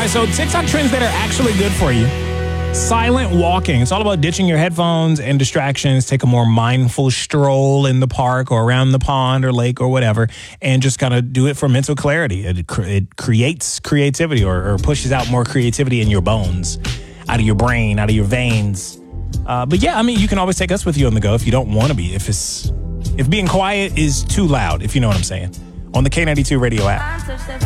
right, so TikTok trends that are actually good for you. Silent walking. It's all about ditching your headphones and distractions. Take a more mindful stroll in the park or around the pond or lake or whatever, and just kind of do it for mental clarity. It creates creativity or pushes out more creativity in your bones, out of your brain, out of your veins. But yeah, I mean, you can always take us with you on the go if you don't want to be. If being quiet is too loud, if you know what I'm saying. On the K92 radio app.